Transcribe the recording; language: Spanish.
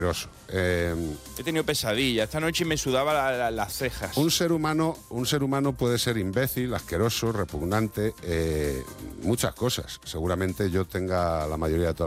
He tenido pesadillas. Esta noche me sudaba las cejas. Un ser humano puede ser imbécil, asqueroso, repugnante, muchas cosas. Seguramente yo tenga la mayoría de todas